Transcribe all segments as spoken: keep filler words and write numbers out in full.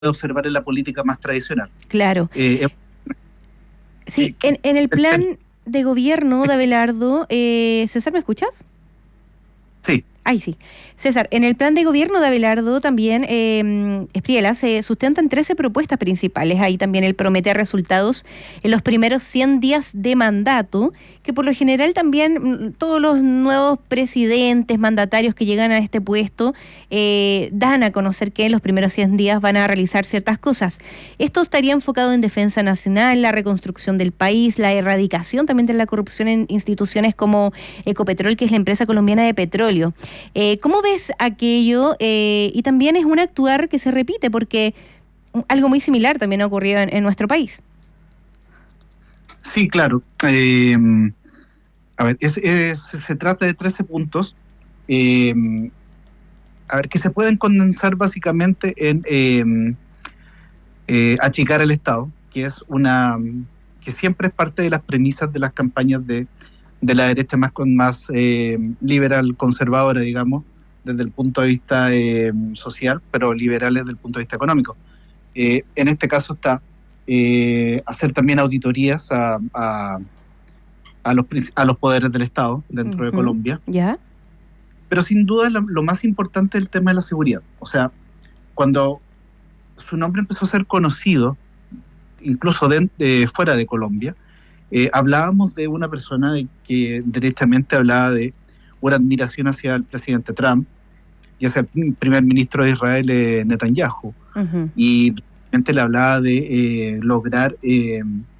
observar en la política más tradicional. Claro. Eh, sí, en, en el plan de gobierno de Abelardo, eh, César, ¿me escuchas? Sí. Ay, sí. César, en el plan de gobierno de Abelardo también, eh, Espriella, se sustentan trece propuestas principales. Ahí también él promete resultados en los primeros cien días de mandato, que por lo general también todos los nuevos presidentes, mandatarios que llegan a este puesto, eh, dan a conocer que en los primeros cien días van a realizar ciertas cosas. Esto estaría enfocado en defensa nacional, la reconstrucción del país, la erradicación también de la corrupción en instituciones como Ecopetrol, que es la empresa colombiana de petróleo. Eh, ¿Cómo ves aquello? Eh, y también es un actuar que se repite, porque algo muy similar también ha ocurrido en, en nuestro país. Sí, claro. Eh, a ver, es, es, se trata de trece puntos, eh, a ver, que se pueden condensar básicamente en eh, eh, achicar el Estado, que es una que siempre es parte de las premisas de las campañas de de la derecha más con más eh, liberal, conservadora, digamos, desde el punto de vista eh, social, pero liberales desde el punto de vista económico. Eh, en este caso está eh, hacer también auditorías a, a, a, los, a los poderes del Estado dentro uh-huh. de Colombia. ¿Ya? Pero sin duda lo, lo más importante es el tema de la seguridad. O sea, cuando su nombre empezó a ser conocido, incluso de, de, fuera de Colombia, Eh, hablábamos de una persona de que derechamente hablaba de una admiración hacia el presidente Trump y hacia el primer ministro de Israel, eh, Netanyahu. Uh-huh. Y realmente le hablaba de eh, lograr eh,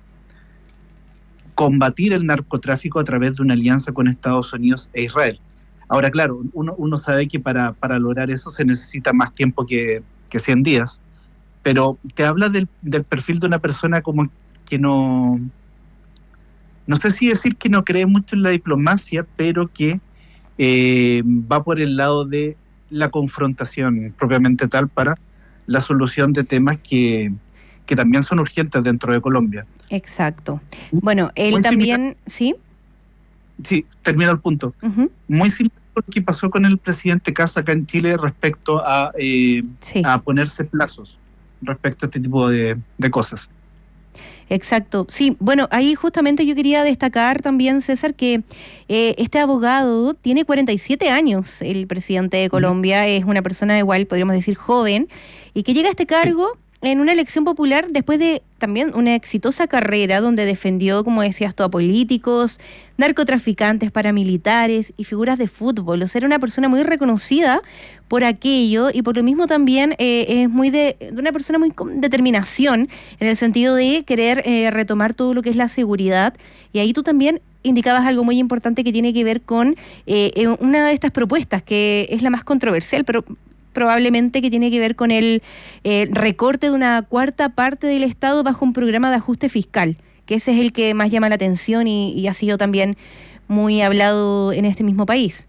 combatir el narcotráfico a través de una alianza con Estados Unidos e Israel. Ahora, claro, uno, uno sabe que para, para lograr eso se necesita más tiempo que, que cien días, pero te habla del, del perfil de una persona como que no... No sé si decir que no cree mucho en la diplomacia, pero que eh, va por el lado de la confrontación propiamente tal para la solución de temas que, que también son urgentes dentro de Colombia. Exacto. Bueno, él Muy también, similar, ¿sí? Sí, termino el punto. Uh-huh. Muy similar a lo que pasó con el presidente Kast acá en Chile respecto a, eh, sí. a ponerse plazos respecto a este tipo de, de cosas. Exacto, sí, bueno, ahí justamente yo quería destacar también, César, que eh, este abogado tiene cuarenta y siete años, el presidente de Colombia, uh-huh. es una persona igual, podríamos decir, joven, y que llega a este cargo sí. en una elección popular después de también una exitosa carrera donde defendió, como decías tú, a políticos, narcotraficantes, paramilitares y figuras de fútbol. O sea, era una persona muy reconocida por aquello y por lo mismo también eh, es muy de, de una persona muy con determinación en el sentido de querer eh, retomar todo lo que es la seguridad. Y ahí tú también indicabas algo muy importante que tiene que ver con eh, una de estas propuestas que es la más controversial, pero probablemente que tiene que ver con el eh, recorte de una cuarta parte del Estado bajo un programa de ajuste fiscal, que ese es el que más llama la atención y, y ha sido también muy hablado en este mismo país.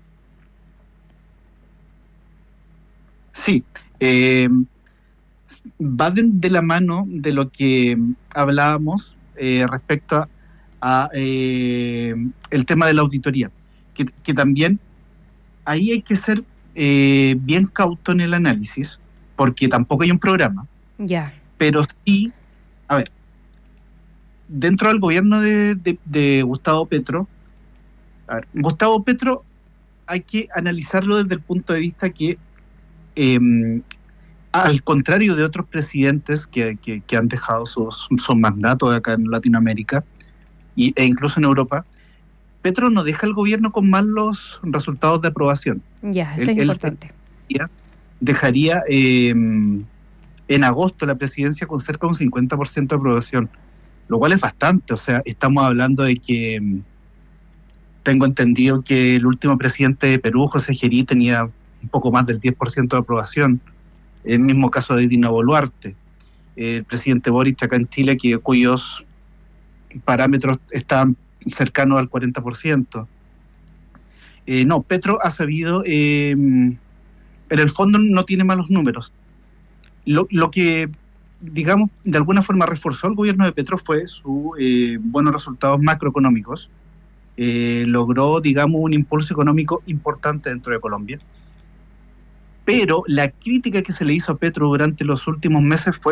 Sí, eh, va de, de la mano de lo que hablábamos eh, respecto a, a eh, el tema de la auditoría, que, que también ahí hay que ser Eh, bien cauto en el análisis, porque tampoco hay un programa. Ya. Yeah. Pero sí, a ver, dentro del gobierno de, de, de Gustavo Petro, a ver, Gustavo Petro hay que analizarlo desde el punto de vista que, eh, al contrario de otros presidentes que, que, que han dejado sus, sus mandatos acá en Latinoamérica y, e incluso en Europa, Petro no deja el gobierno con malos resultados de aprobación. Ya, eso él, es importante. Él dejaría eh, en agosto la presidencia con cerca de un cincuenta por ciento de aprobación, lo cual es bastante. O sea, estamos hablando de que tengo entendido que el último presidente de Perú, José Gerí, tenía un poco más del diez por ciento de aprobación. El mismo caso de Dina Boluarte. El presidente Boric acá en Chile, que, cuyos parámetros estaban cercano al cuarenta por ciento. Eh, no, Petro ha sabido, eh, en el fondo no tiene malos números. Lo, lo que, digamos, de alguna forma reforzó el gobierno de Petro fue sus eh, buenos resultados macroeconómicos. Eh, logró, digamos, un impulso económico importante dentro de Colombia. pero la crítica que se le hizo a Petro durante los últimos meses fue